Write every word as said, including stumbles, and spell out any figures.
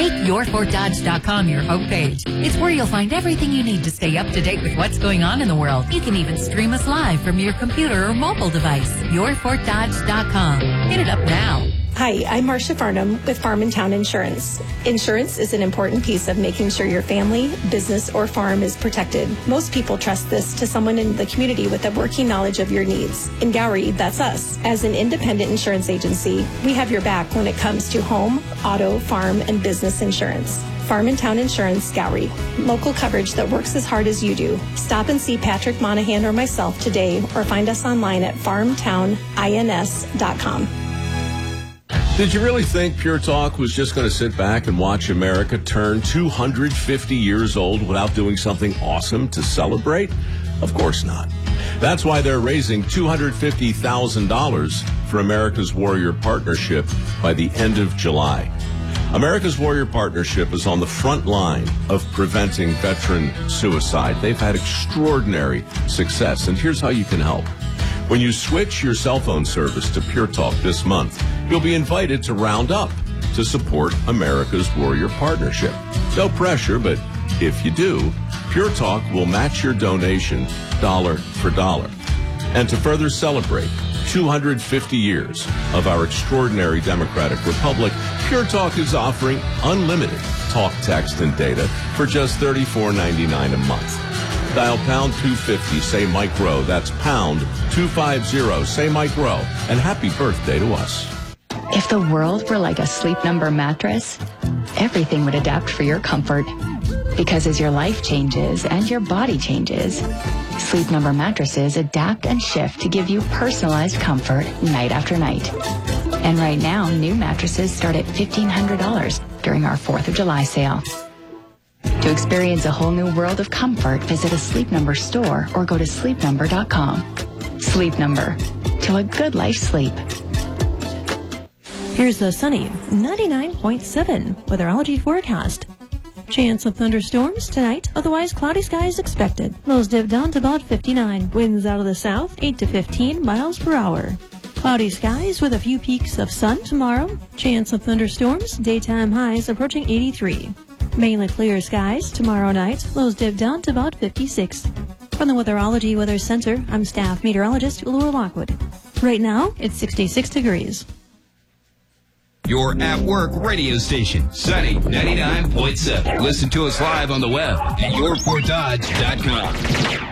Make your fort dodge dot com your homepage. It's where you'll find everything you need to stay up to date with what's going on in the world. You can even stream us live from your computer or mobile device. your fort dodge dot com. Hit it up now. Hi, I'm Marcia Farnham with Farm and Town Insurance. Insurance is an important piece of making sure your family, business, or farm is protected. Most people trust this to someone in the community with a working knowledge of your needs. In Gowrie, that's us. As an independent insurance agency, we have your back when it comes to home, auto, farm, and business insurance. Farm and Town Insurance, Gowrie. Local coverage that works as hard as you do. Stop and see Patrick Monahan or myself today or find us online at farm town ins dot com. Did you really think Pure Talk was just going to sit back and watch America turn two hundred fifty years old without doing something awesome to celebrate? Of course not. That's why they're raising two hundred fifty thousand dollars for America's Warrior Partnership by the end of July. America's Warrior Partnership is on the front line of preventing veteran suicide. They've had extraordinary success, and here's how you can help. When you switch your cell phone service to Pure Talk this month, you'll be invited to round up to support America's Warrior Partnership. No pressure, but if you do, Pure Talk will match your donation dollar for dollar. And to further celebrate two hundred fifty years of our extraordinary democratic republic, Pure Talk is offering unlimited talk, text, and data for just thirty-four ninety-nine a month. Dial pound two fifty, say Mike Rowe. That's pound two fifty, say Mike Rowe. And happy birthday to us. If the world were like a Sleep Number mattress, everything would adapt for your comfort. Because as your life changes and your body changes, Sleep Number mattresses adapt and shift to give you personalized comfort night after night. And right now, new mattresses start at fifteen hundred dollars during our fourth of July sale. To experience a whole new world of comfort, visit a Sleep Number store or go to sleep number dot com. Sleep Number. To a good life sleep. Here's the sunny ninety-nine point seven weatherology forecast. Chance of thunderstorms tonight, otherwise cloudy skies expected. Lows dip down to about fifty-nine. Winds out of the south, eight to fifteen miles per hour. Cloudy skies with a few peaks of sun tomorrow. Chance of thunderstorms, daytime highs approaching eighty-three. Mainly clear skies tomorrow night. Lows dip down to about fifty-six. From the Weatherology Weather Center, I'm staff meteorologist Laura Lockwood. Right now, it's sixty-six degrees. Your at-work radio station, Sunny ninety-nine point seven. Listen to us live on the web at your fort dodge dot com.